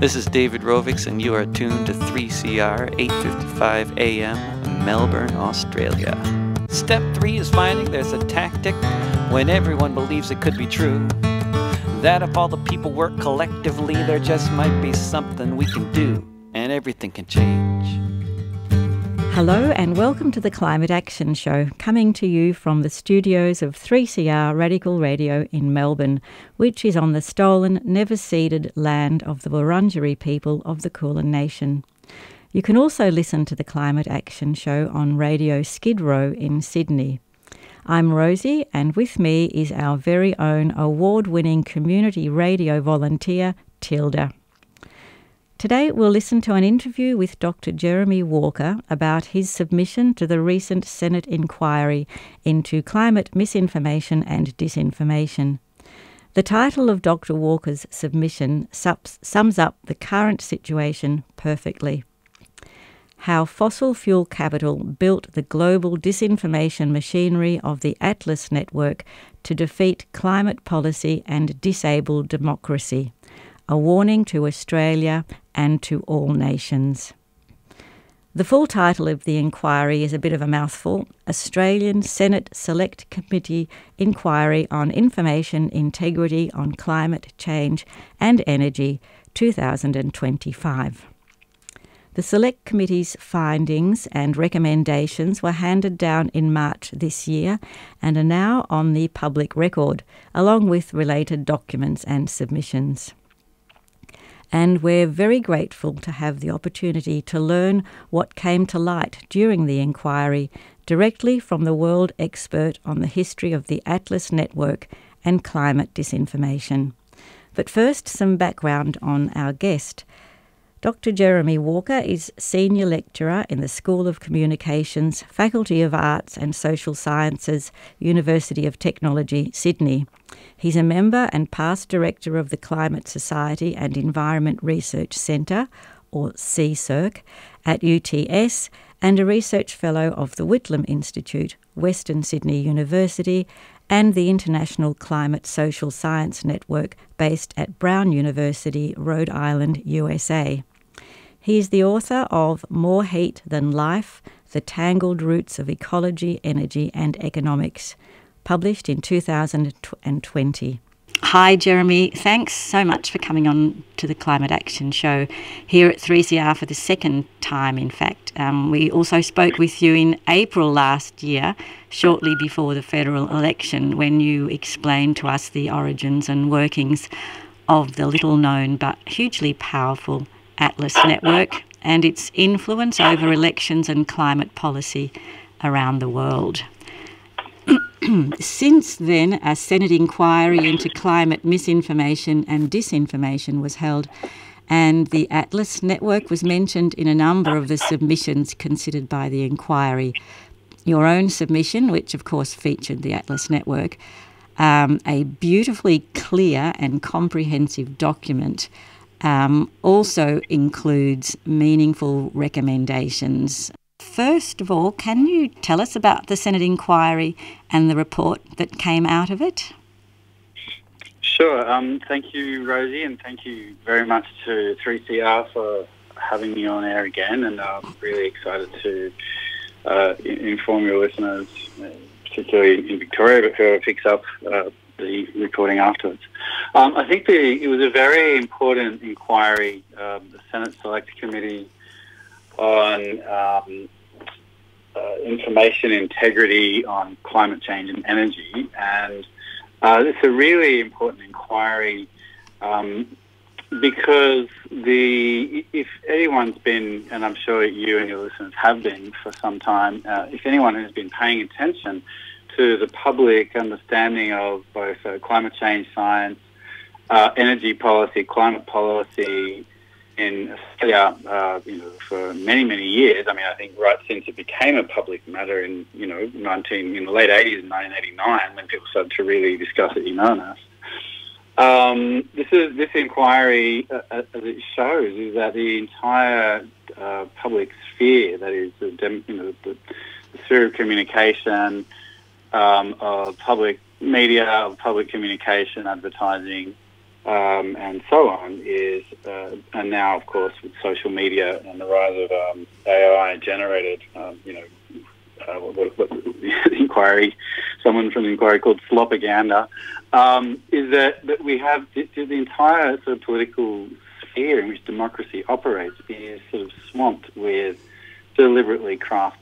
This is David Rovics, and you are tuned to 3CR 8:55 AM, Melbourne, Australia. Step 3 is finding there's a tactic when everyone believes it could be true. That if all the people work collectively, there just might be something we can do, and everything can change. Hello and welcome to the Climate Action Show, coming to you from the studios of 3CR Radical Radio in Melbourne, which is on the stolen, never ceded land of the Wurundjeri people of the Kulin Nation. You can also listen to the Climate Action Show on Radio Skid Row in Sydney. I'm Rosie, and with me is our very own award-winning community radio volunteer, Tilda. Today we'll listen to an interview with Dr. Jeremy Walker about his submission to the recent Senate inquiry into climate misinformation and disinformation. The title of Dr. Walker's submission sums up the current situation perfectly. How fossil fuel capital built the global disinformation machinery of the Atlas Network to defeat climate policy and disable democracy. A warning to Australia and to all nations. The full title of the inquiry is a bit of a mouthful: Australian Senate Select Committee Inquiry on Information Integrity on Climate Change and Energy 2025. The Select Committee's findings and recommendations were handed down in March this year and are now on the public record, along with related documents and submissions. And we're very grateful to have the opportunity to learn what came to light during the inquiry directly from the world expert on the history of the Atlas Network and climate disinformation. But first, some background on our guest. Dr. Jeremy Walker is Senior Lecturer in the School of Communications, Faculty of Arts and Social Sciences, University of Technology, Sydney. He's a member and past Director of the Climate Society and Environment Research Centre, or CSIRC, at UTS, and a Research Fellow of the Whitlam Institute, Western Sydney University, and the International Climate Social Science Network based at Brown University, Rhode Island, USA. He is the author of More Heat Than Life: The Tangled Roots of Ecology, Energy and Economics, published in 2020. Hi, Jeremy. Thanks so much for coming on to the Climate Action Show here at 3CR for the second time, in fact. We also spoke with you in April last year, shortly before the federal election, when you explained to us the origins and workings of the little-known but hugely powerful Atlas Network and its influence over elections and climate policy around the world. Since then, a Senate inquiry into climate misinformation and disinformation was held, and the Atlas Network was mentioned in a number of the submissions considered by the inquiry. Your own submission, which of course featured the Atlas Network, a beautifully clear and comprehensive document, also includes meaningful recommendations. First of all, can you tell us about the Senate inquiry and the report that came out of it? Sure. Thank you, Rosie, and thank you very much to 3CR for having me on air again, and I'm really excited to inform your listeners, particularly in Victoria, but whoever picks up the recording afterwards. I think it was a very important inquiry, the Senate Select Committee on information integrity on climate change and energy, and it's a really important inquiry because if anyone's been, and I'm sure you and your listeners have been for some time, if anyone has been paying attention to the public understanding of both climate change science, energy policy, climate policy in Australia, for many, many years. I mean, I think right since it became a public matter in the late 80s, in 1989, when people started to really discuss it in earnest. This inquiry, as it shows, is that the entire public sphere, that is the sphere of communication, of public media, of public communication, advertising, and so on is, and now of course with social media and the rise of AI generated, inquiry, someone from the inquiry called slopaganda, is that we have the entire sort of political sphere in which democracy operates is sort of swamped with deliberately crafted